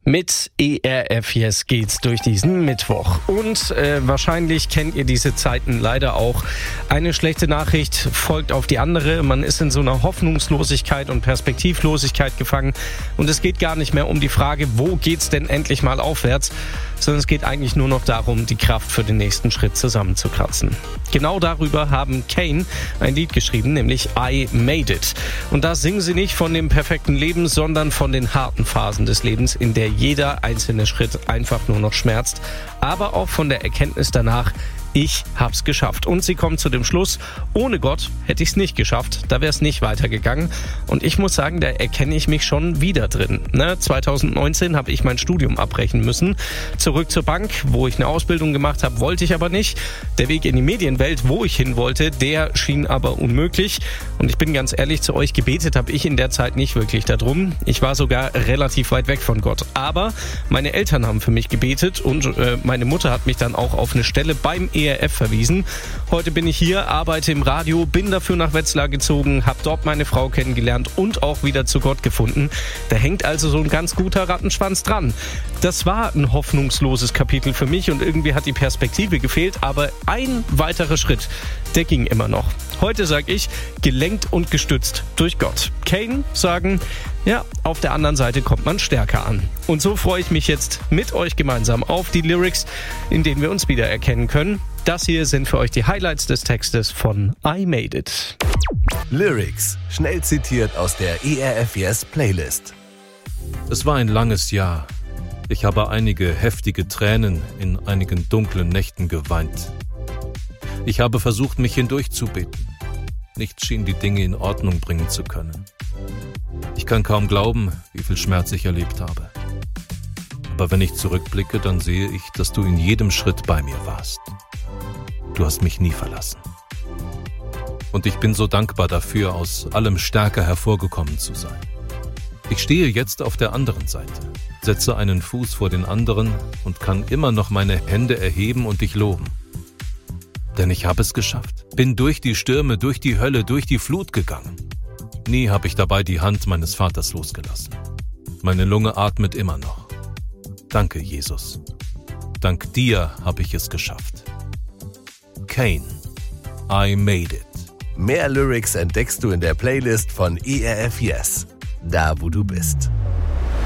Mit ERF Yes geht's durch diesen Mittwoch. Und wahrscheinlich kennt ihr diese Zeiten leider auch. Eine schlechte Nachricht folgt auf die andere. Man ist in so einer Hoffnungslosigkeit und Perspektivlosigkeit gefangen. Und es geht gar nicht mehr um die Frage, wo geht's denn endlich mal aufwärts, sondern es geht eigentlich nur noch darum, die Kraft für den nächsten Schritt zusammenzukratzen. Genau darüber haben Kane ein Lied geschrieben, nämlich I Made It. Und da singen sie nicht von dem perfekten Leben, sondern von den harten Phasen des Lebens, in der jeder einzelne Schritt einfach nur noch schmerzt, aber auch von der Erkenntnis danach, ich hab's geschafft. Und sie kommen zu dem Schluss, ohne Gott hätte ich's nicht geschafft, da wäre es nicht weitergegangen. Und ich muss sagen, da erkenne ich mich schon wieder drin. 2019 habe ich mein Studium abbrechen müssen. Zurück zur Bank, wo ich eine Ausbildung gemacht habe, wollte ich aber nicht. Der Weg in die Medienwelt, wo ich hin wollte, der schien aber unmöglich. Und ich bin ganz ehrlich zu euch, gebetet habe ich in der Zeit nicht wirklich darum. Ich war sogar relativ weit weg von Gott. Aber meine Eltern haben für mich gebetet und meine Mutter hat mich dann auch auf eine Stelle beim ERF verwiesen. Heute bin ich hier, arbeite im Radio, bin dafür nach Wetzlar gezogen, habe dort meine Frau kennengelernt und auch wieder zu Gott gefunden. Da hängt also so ein ganz guter Rattenschwanz dran. Das war ein hoffnungsloses Kapitel für mich und irgendwie hat die Perspektive gefehlt, aber ein weiterer Schritt, der ging immer noch. Heute sage ich, gelenkt und gestützt durch Gott. Kane sagen, ja, auf der anderen Seite kommt man stärker an. Und so freue ich mich jetzt mit euch gemeinsam auf die Lyrics, in denen wir uns wiedererkennen können. Das hier sind für euch die Highlights des Textes von I Made It. Lyrics, schnell zitiert aus der ERF Yes Playlist. Es war ein langes Jahr. Ich habe einige heftige Tränen in einigen dunklen Nächten geweint. Ich habe versucht, mich hindurchzubeten. Nichts schien die Dinge in Ordnung bringen zu können. Ich kann kaum glauben, wie viel Schmerz ich erlebt habe. Aber wenn ich zurückblicke, dann sehe ich, dass du in jedem Schritt bei mir warst. Du hast mich nie verlassen. Und ich bin so dankbar dafür, aus allem stärker hervorgekommen zu sein. Ich stehe jetzt auf der anderen Seite, setze einen Fuß vor den anderen und kann immer noch meine Hände erheben und dich loben. Denn ich habe es geschafft. Bin durch die Stürme, durch die Hölle, durch die Flut gegangen. Nie habe ich dabei die Hand meines Vaters losgelassen. Meine Lunge atmet immer noch. Danke, Jesus. Dank dir habe ich es geschafft. Kane, I Made It. Mehr Lyrics entdeckst du in der Playlist von ERF Yes, da wo du bist.